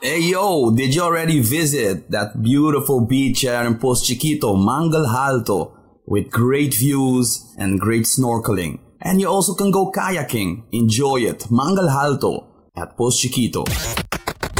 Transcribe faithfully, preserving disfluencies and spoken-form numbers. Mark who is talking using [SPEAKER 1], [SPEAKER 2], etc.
[SPEAKER 1] Hey yo, did you already visit that beautiful beach here in Post Chiquito, Mangal Alto, with great views and great snorkeling? And you also can go kayaking. Enjoy it. Mangal Alto at Post Chiquito.